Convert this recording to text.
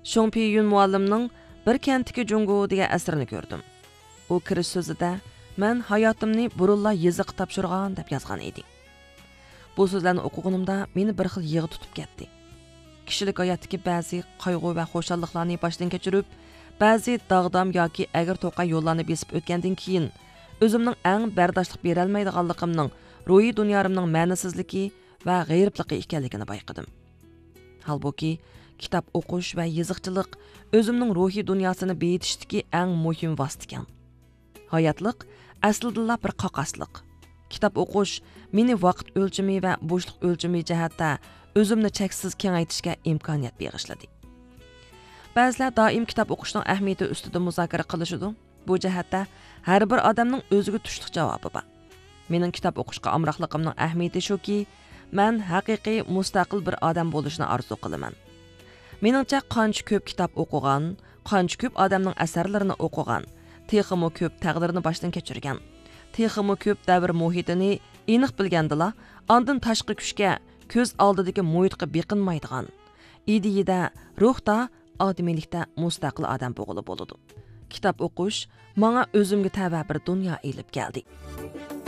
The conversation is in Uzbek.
Шон Пи Юн muallimning Bir kentdagi Jungo degan asrini ko'rdim. U kirish so'zida men hayotimni burunla yeziqqa topshirgan deb yozgan edi. Bu so'zlarni o'qiganimda meni bir xil yig'i tutib ketdi. Kishilik hayotdagi ba'zi qayg'u va xo'shalliklarni boshdan kechirib, ba'zi dag'dam yoki agir to'qa yo'llarni besib o'tgandan keyin o'zimning eng bardoshlik bera olmaydiganligimning, ruhiy dunyorimning ma'nosizligi va g'ayribligi ekanligini bayqadim. Halbuki kitap o'qish va yiziqchilik o'zimning ruhiy dunyosini beyitishdagi eng muhim vosita ekan. Hayotlik aslida bir qaqasliq. Kitap o'qish meni vaqt o'lchimi va bo'shliq o'lchimi jihatda o'zimni cheksiz kengaytirishga imkoniyat bag'ishladi. Ba'zilar doim kitap o'qishning ahamiyati ustida muzokara qilishadi. Bu jihatda har bir odamning o'ziga tushliq javobi bor. Mening kitob o'qishga amroqligimning ahamiyati shuki, men haqiqiy mustaqil bir odam bo'lishni orzu qilaman. Meningcha qancha ko'p kitob o'qigan, qancha ko'p odamning asarlarini o'qigan, texmo ko'p taqdirini boshdan kechirgan, texmo ko'p davr muhitini aniq bilgandila, ondan tashqi kuchga, ko'z oldidagi muhitga beqinmaydigan, ideyada, ruhda, odamiylikda mustaqil odam bo'lib bo'ladi. Kitob o'qish menga o'zimga tava bir dunyo elib keldi.